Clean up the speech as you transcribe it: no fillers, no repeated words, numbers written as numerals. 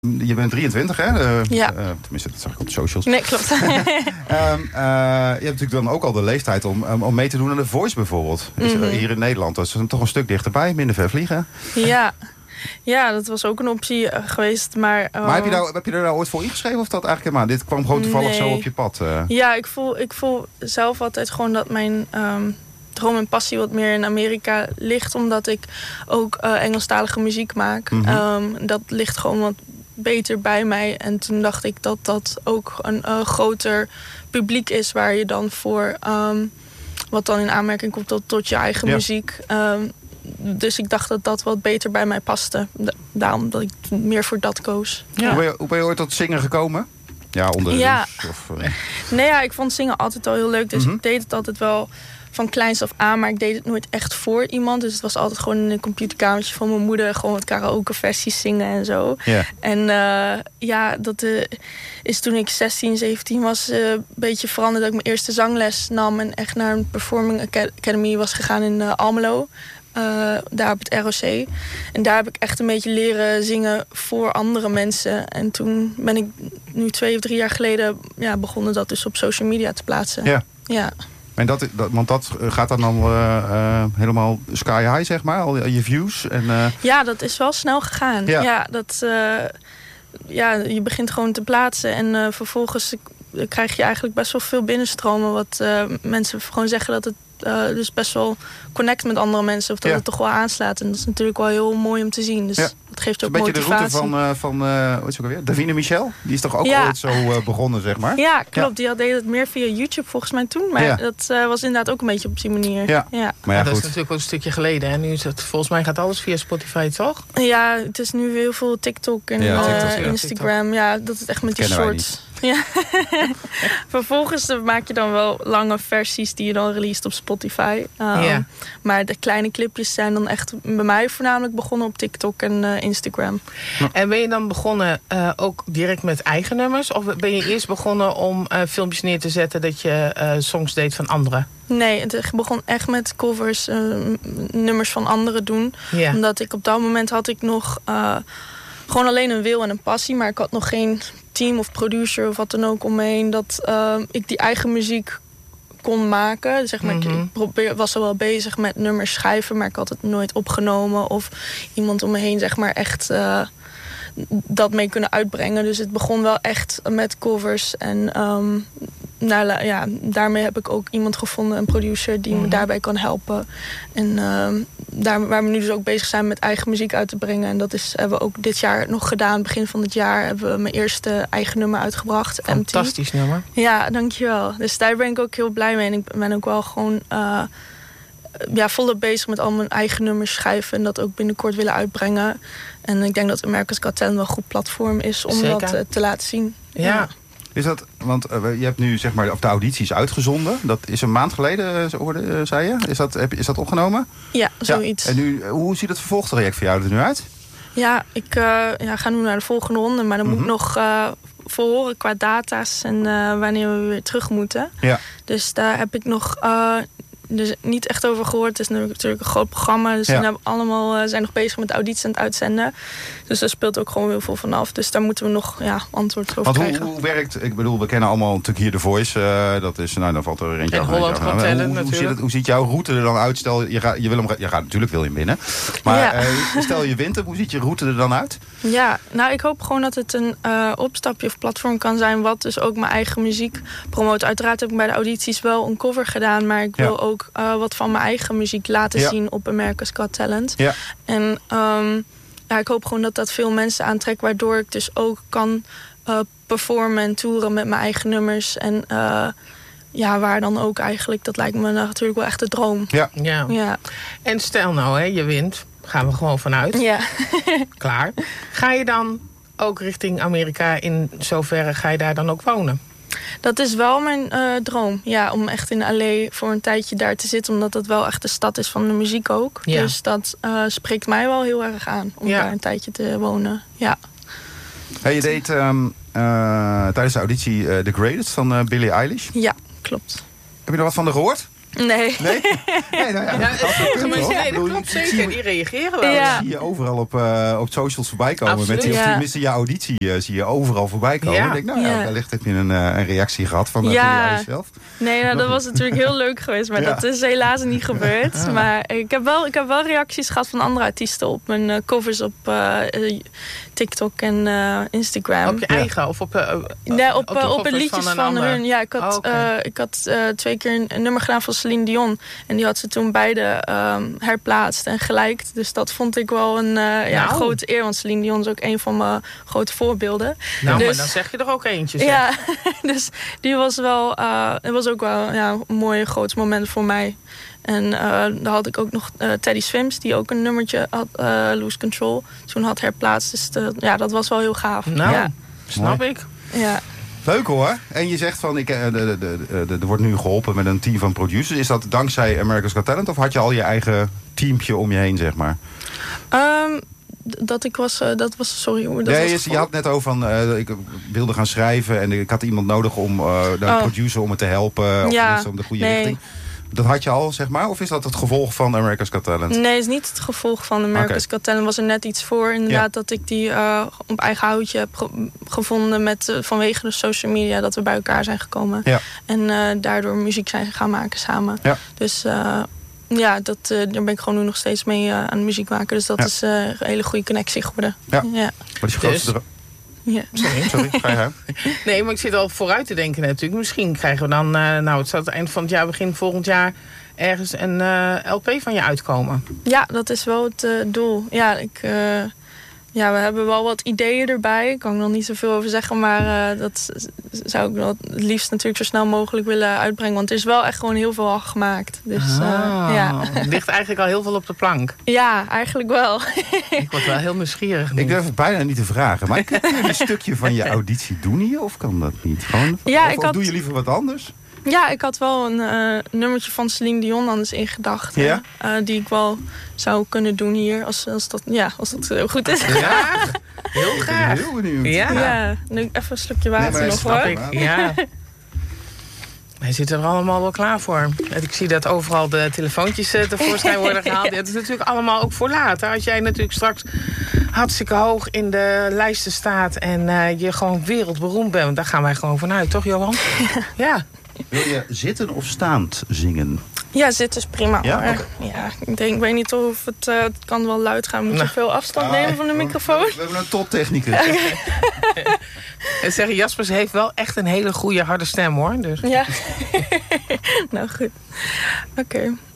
Je bent 23, hè? Tenminste, dat zag ik op de socials. Nee, klopt. Je hebt natuurlijk dan ook al de leeftijd om mee te doen aan The Voice bijvoorbeeld. Hier in Nederland. Dat is toch een stuk dichterbij, minder ver vliegen. Ja, dat was ook een optie geweest. Maar heb je er nou ooit voor ingeschreven of dat eigenlijk helemaal? Dit kwam gewoon toevallig zo op je pad. Ja, ik voel zelf altijd gewoon dat mijn droom en passie wat meer in Amerika ligt. Omdat ik ook Engelstalige muziek maak. Dat ligt gewoon wat beter bij mij. En toen dacht ik dat dat ook een groter publiek is waar je dan voor wat dan in aanmerking komt tot je eigen muziek. Dus ik dacht dat dat wat beter bij mij paste. Daarom dat ik meer voor dat koos. Ja. Hoe ben je ooit tot zingen gekomen? Ja, onder de douche? Nee, ik vond zingen altijd al heel leuk. Dus ik deed het altijd wel van kleins af aan. Maar ik deed het nooit echt voor iemand. Dus het was altijd gewoon in een computerkamertje van mijn moeder. Gewoon wat karaoke versies zingen en zo. Yeah. En dat is toen ik 16, 17 was een beetje veranderd. Dat ik mijn eerste zangles nam. En echt naar een performing academy was gegaan in Almelo. Daar op het ROC. En daar heb ik echt een beetje leren zingen voor andere mensen. En toen ben ik nu 2 of 3 jaar geleden begonnen dat dus op social media te plaatsen. Ja. En want dat gaat dan helemaal sky high, zeg maar, al je views? En, Ja, dat is wel snel gegaan. Je begint gewoon te plaatsen en vervolgens krijg je eigenlijk best wel veel binnenstromen. Wat mensen gewoon zeggen dat het dus best wel connect met andere mensen. Of dat het toch wel aanslaat. En dat is natuurlijk wel heel mooi om te zien. Dus dat geeft je ook motivatie. Een beetje de route van hoe is het ook alweer? Davine Michel? Die is toch ook ooit zo begonnen, zeg maar? Ja, klopt. Die deed het meer via YouTube volgens mij toen. Maar dat was inderdaad ook een beetje op die manier. Ja. Maar dat is natuurlijk ook een stukje geleden. En nu is het, volgens mij gaat alles via Spotify, toch? Ja, het is nu heel veel TikTok en Instagram. TikTok. Ja, dat is echt met die shorts. Ja. Vervolgens maak je dan wel lange versies die je dan released op Spotify. Maar de kleine clipjes zijn dan echt bij mij voornamelijk begonnen op TikTok en Instagram. En ben je dan begonnen ook direct met eigen nummers? Of ben je eerst begonnen om filmpjes neer te zetten dat je songs deed van anderen? Nee, het begon echt met covers, nummers van anderen doen. Yeah. Omdat ik op dat moment had ik nog gewoon alleen een wil en een passie. Maar ik had nog geen team of producer of wat dan ook om me heen. Dat ik die eigen muziek kon maken. Zeg maar, ik was al wel bezig met nummers schrijven. Maar ik had het nooit opgenomen. Of iemand om me heen zeg maar echt dat mee kunnen uitbrengen. Dus het begon wel echt met covers. En daarmee heb ik ook iemand gevonden, een producer, die me daarbij kan helpen. En waar we nu dus ook bezig zijn met eigen muziek uit te brengen. En dat hebben we ook dit jaar nog gedaan. Begin van het jaar hebben we mijn eerste eigen nummer uitgebracht. Fantastisch nummer. Ja, dankjewel. Dus daar ben ik ook heel blij mee. En ik ben ook wel gewoon volop bezig met al mijn eigen nummers schrijven. En dat ook binnenkort willen uitbrengen. En ik denk dat America's Got Talent wel een goed platform is om dat te laten zien. Ja. Is dat, want je hebt nu zeg maar de audities uitgezonden. Dat is een maand geleden, zei je? Is dat opgenomen? Ja, zoiets. En nu, hoe ziet het vervolgtraject voor jou er nu uit? Ja, ik ga nu naar de volgende ronde. Maar dan moet ik nog verhoren qua data's en wanneer we weer terug moeten. Ja. Dus daar heb ik nog dus niet echt over gehoord. Het is natuurlijk een groot programma. Dus zijn nog bezig met de audities en het uitzenden. Dus daar speelt ook gewoon heel veel vanaf. Dus daar moeten we nog antwoord over krijgen. Hoe werkt, ik bedoel, we kennen allemaal natuurlijk hier The Voice. Dat is, dan valt er eentje af. Hoe ziet jouw route er dan uit? Stel, je gaat natuurlijk wil je binnen. Maar stel je wint hem, hoe ziet je route er dan uit? Ja, nou ik hoop gewoon dat het een opstapje of platform kan zijn. Wat dus ook mijn eigen muziek promoot. Uiteraard heb ik bij de audities wel een cover gedaan. Maar ik wil ook wat van mijn eigen muziek laten zien op America's Got Talent. Ja. En ik hoop gewoon dat dat veel mensen aantrekt. Waardoor ik dus ook kan performen en toeren met mijn eigen nummers. En waar dan ook eigenlijk, dat lijkt me natuurlijk wel echt de droom. Ja. En stel nou, je wint. Gaan we gewoon vanuit. Ja. Klaar. Ga je dan ook richting Amerika, in zoverre ga je daar dan ook wonen? Dat is wel mijn droom. Ja, om echt in LA voor een tijdje daar te zitten. Omdat dat wel echt de stad is van de muziek ook. Ja. Dus dat spreekt mij wel heel erg aan. Om daar een tijdje te wonen. Ja. Hey, je deed tijdens de auditie The Greatest van Billie Eilish. Ja, klopt. Heb je er wat van gehoord? Nee. Nee, nou ja, dat klopt zeker. Die reageren wel. Ja. Die zie je overal op socials voorbij komen. Absoluut. Met die auditie zie je overal voorbij komen. Ja. Ik denk, wellicht heb je een reactie gehad van jezelf. Nee, dat was natuurlijk heel leuk geweest. Maar dat is helaas niet gebeurd. Maar ik heb wel reacties gehad van andere artiesten op mijn covers op TikTok en Instagram. Op je eigen? Of op op de liedjes van hun. Ja, ik had 2 keer een nummer gedaan van Celine Dion. En die had ze toen beide herplaatst en gelijkt. Dus dat vond ik wel een grote eer. Want Celine Dion is ook een van mijn grote voorbeelden. Nou, dus, maar dan zeg je er ook eentje. Zeg. Ja, dus die was wel... het was ook wel een mooi groot moment voor mij. En daar had ik ook nog Teddy Swims, die ook een nummertje had, Lose Control, toen had herplaatst. Dus dat was wel heel gaaf. Nou, snap ik. Ja. Leuk hoor. En je zegt van, er wordt nu geholpen met een team van producers. Is dat dankzij America's Got Talent of had je al je eigen teampje om je heen, zeg maar? Je had net over van, ik wilde gaan schrijven en ik had iemand nodig om een producer om me te helpen. Of om de goede richting. Dat had je al, zeg maar? Of is dat het gevolg van America's Got Talent? Nee, het is niet het gevolg van America's Got Talent. Was er net iets voor, inderdaad, dat ik die op eigen houtje heb gevonden vanwege de social media, dat we bij elkaar zijn gekomen. Ja. En daardoor muziek zijn gaan maken samen. Ja. Dus daar ben ik gewoon nu nog steeds mee aan de muziek maken. Dus dat is een hele goede connectie geworden. Ja. Wat is je grootste Ja. Sorry, ga je haar? Nee, maar ik zit al vooruit te denken natuurlijk. Misschien krijgen we dan, het zou het eind van het jaar, begin volgend jaar, ergens een LP van je uitkomen. Ja, dat is wel het doel. We hebben wel wat ideeën erbij. Ik kan er nog niet zoveel over zeggen, maar dat zou ik wel het liefst natuurlijk zo snel mogelijk willen uitbrengen. Want er is wel echt gewoon heel veel al gemaakt. Dus, Het ligt eigenlijk al heel veel op de plank. Ja, eigenlijk wel. Ik word wel heel nieuwsgiggerig. Ik durf het bijna niet te vragen. Maar kun je een stukje van je auditie doen hier? Of kan dat niet? Of doe je liever wat anders? Ja, ik had wel een nummertje van Celine Dion anders in gedachten. Ja? Die ik wel zou kunnen doen hier. Als dat goed is. Ja, heel graag. Heel benieuwd. Ja, nu even een slukje water nog hoor. Ja. Wij zitten er allemaal wel klaar voor. Ik zie dat overal de telefoontjes tevoorschijn worden gehaald. Het is natuurlijk allemaal ook voor later. Als jij natuurlijk straks hartstikke hoog in de lijsten staat en je gewoon wereldberoemd bent. Daar gaan wij gewoon vanuit, toch Johan? Ja. Wil je zitten of staand zingen? Ja, zitten is prima. Ja? Okay. Ja, ik weet niet of het kan wel luid gaan. Moet je veel afstand nemen van de microfoon? We hebben een toptechnicus. En zeggen, Jaspers heeft wel echt een hele goede harde stem hoor. Dus. Ja. Nou goed. Oké.